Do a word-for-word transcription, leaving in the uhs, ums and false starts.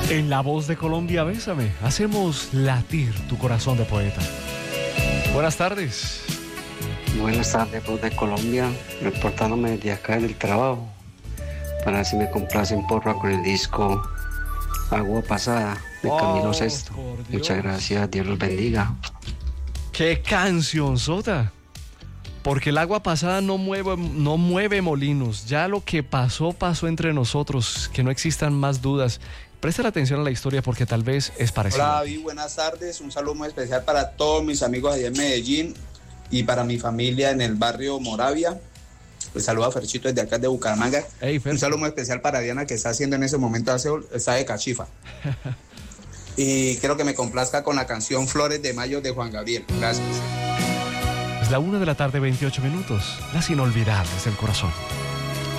En La Voz de Colombia, Bésame, hacemos latir tu corazón de poeta. Buenas tardes. Buenas tardes, Voz de Colombia, reportándome desde acá del trabajo, para ver si me complacen porra con el disco Agua Pasada de Camilo Oh, Sesto. por Dios. Muchas gracias, Dios los bendiga. ¡Qué canción, Sota! Porque el agua pasada no mueve, no mueve molinos. Ya lo que pasó, pasó entre nosotros. Que no existan más dudas. Presta la atención a la historia porque tal vez es parecida. Hola David, buenas tardes. Un saludo muy especial para todos mis amigos allá en Medellín y para mi familia en el barrio Moravia. Les saluda Ferchito desde acá de Bucaramanga. Hey, Fer. Un saludo muy especial para Diana, que está haciendo en ese momento aseo, está de cachifa. Y quiero que me complazca con la canción Flores de Mayo de Juan Gabriel. Gracias. Es la una de la tarde, veintiocho minutos. Las inolvidables del corazón.